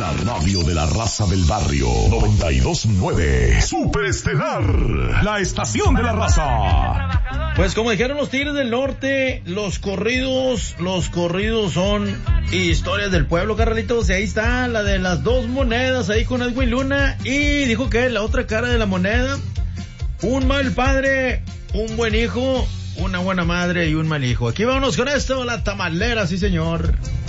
La radio de la raza del barrio. 92.9. Superestelar. La estación de la raza. Pues como dijeron los Tigres del Norte, los corridos son historias del pueblo, Carlitos. Y ahí está la de las dos monedas ahí con Edwin Luna. Y dijo que la otra cara de la moneda: un mal padre, un buen hijo, una buena madre y un mal hijo. Aquí vámonos con esto, la tamalera, sí señor.